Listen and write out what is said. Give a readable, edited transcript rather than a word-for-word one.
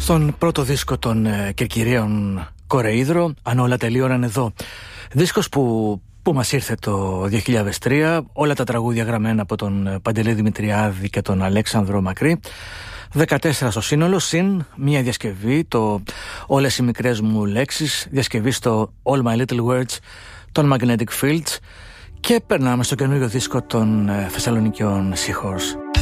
Στον πρώτο δίσκο των Κερκυρίων Κορεΐδρο, αν όλα τελείωναν εδώ. Δίσκος που μας ήρθε το 2003, όλα τα τραγούδια γραμμένα από τον Παντελή Δημητριάδη και τον Αλέξανδρο Μακρύ. 14 στο σύνολο, συν μία διασκευή, το «Όλες οι μικρές μου λέξεις», διασκευή στο «All My Little Words» των Magnetic Fields. Και περνάμε στο καινούριο δίσκο των Θεσσαλονικιών Seahorse.